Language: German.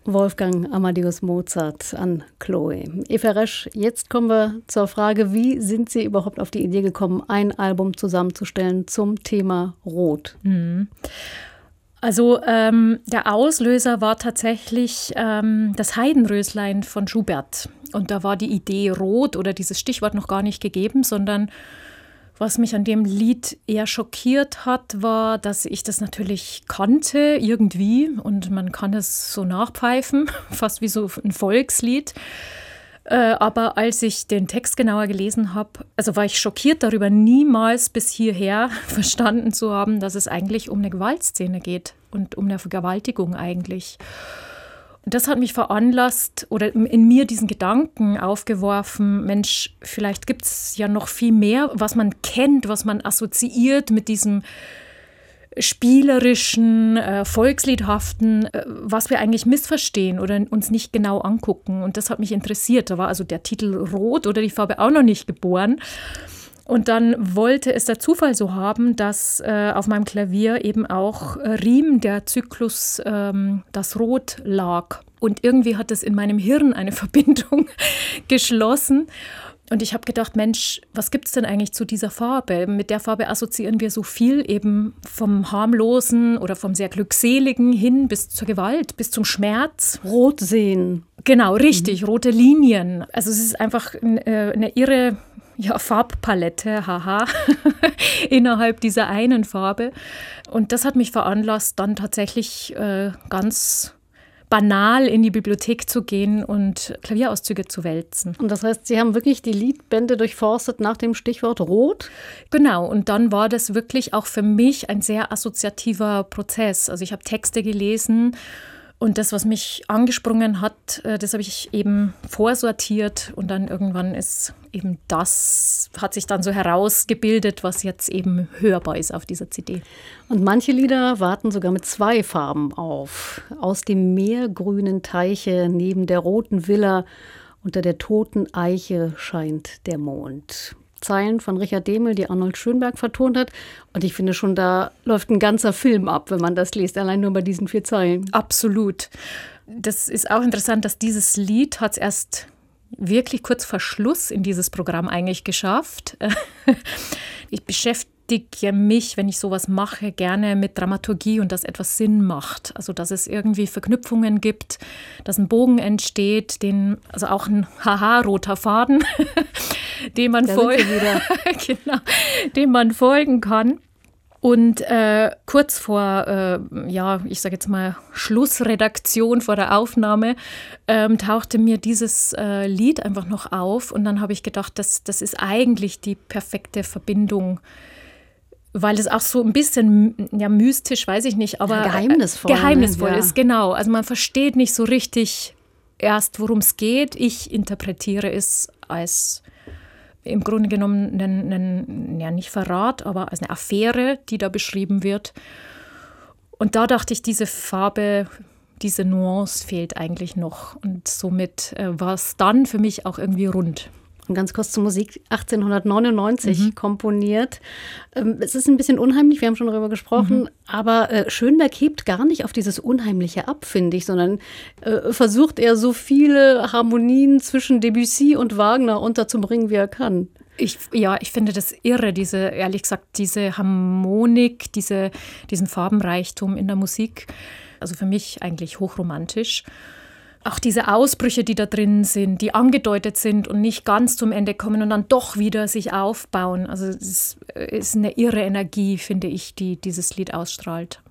Wolfgang Amadeus Mozart an Chloe. Eva Resch, jetzt kommen wir zur Frage, wie sind Sie überhaupt auf die Idee gekommen, ein Album zusammenzustellen zum Thema Rot? Also der Auslöser war tatsächlich das Heidenröslein von Schubert. Und da war die Idee Rot oder dieses Stichwort noch gar nicht gegeben, sondern was mich an dem Lied eher schockiert hat, war, dass ich das natürlich kannte irgendwie und man kann es so nachpfeifen, fast wie so ein Volkslied. Aber als ich den Text genauer gelesen habe, also war ich schockiert darüber, niemals bis hierher verstanden zu haben, dass es eigentlich um eine Gewaltszene geht und um eine Vergewaltigung eigentlich. Das hat mich veranlasst oder in mir diesen Gedanken aufgeworfen, Mensch, vielleicht gibt es ja noch viel mehr, was man kennt, was man assoziiert mit diesem spielerischen, volksliedhaften, was wir eigentlich missverstehen oder uns nicht genau angucken. Und das hat mich interessiert. Da war also der Titel Rot oder die Farbe auch noch nicht geboren. Und dann wollte es der Zufall so haben, dass auf meinem Klavier eben auch Riem, der Zyklus, das Rot lag. Und irgendwie hat es in meinem Hirn eine Verbindung geschlossen. Und ich habe gedacht, Mensch, was gibt es denn eigentlich zu dieser Farbe? Mit der Farbe assoziieren wir so viel, eben vom Harmlosen oder vom sehr Glückseligen hin bis zur Gewalt, bis zum Schmerz. Rot sehen. Genau, richtig, rote Linien. Also es ist einfach eine irre Farbpalette, haha, innerhalb dieser einen Farbe. Und das hat mich veranlasst, dann tatsächlich ganz banal in die Bibliothek zu gehen und Klavierauszüge zu wälzen. Und das heißt, Sie haben wirklich die Liedbände durchforstet nach dem Stichwort Rot? Genau, und dann war das wirklich auch für mich ein sehr assoziativer Prozess. Also ich habe Texte gelesen und das, was mich angesprungen hat, das habe ich eben vorsortiert und dann irgendwann ist eben das, hat sich dann so herausgebildet, was jetzt eben hörbar ist auf dieser CD. Und manche Lieder warten sogar mit 2 Farben auf. Aus dem meergrünen Teiche neben der roten Villa unter der toten Eiche scheint der Mond. Zeilen von Richard Dehmel, die Arnold Schönberg vertont hat. Und ich finde schon, da läuft ein ganzer Film ab, wenn man das liest, allein nur bei diesen 4 Zeilen. Absolut. Das ist auch interessant, dass dieses Lied hat es erst wirklich kurz vor Schluss in dieses Programm eigentlich geschafft. Ich beschäftige mich, wenn ich sowas mache, gerne mit Dramaturgie und dass etwas Sinn macht. Also dass es irgendwie Verknüpfungen gibt, dass ein Bogen entsteht, also auch ein roter Faden, dem man folgen kann. Und kurz vor, ich sage jetzt mal Schlussredaktion vor der Aufnahme, tauchte mir dieses Lied einfach noch auf. Und dann habe ich gedacht, das ist eigentlich die perfekte Verbindung, weil es auch so ein bisschen, mystisch, weiß ich nicht, aber geheimnisvoll ist, genau. Also man versteht nicht so richtig erst, worum es geht. Ich interpretiere es als im Grunde genommen nicht Verrat, aber als eine Affäre, die da beschrieben wird. Und da dachte ich, diese Farbe, diese Nuance fehlt eigentlich noch. Und somit war es dann für mich auch irgendwie rund. Und ganz kurz zur Musik, 1899 komponiert. Es ist ein bisschen unheimlich, wir haben schon darüber gesprochen, aber Schönberg hebt gar nicht auf dieses Unheimliche ab, finde ich, sondern versucht eher so viele Harmonien zwischen Debussy und Wagner unterzubringen, wie er kann. Ich finde das irre, ehrlich gesagt, diese Harmonik, diesen Farbenreichtum in der Musik. Also für mich eigentlich hochromantisch. Auch diese Ausbrüche, die da drin sind, die angedeutet sind und nicht ganz zum Ende kommen und dann doch wieder sich aufbauen. Also es ist eine irre Energie, finde ich, die dieses Lied ausstrahlt.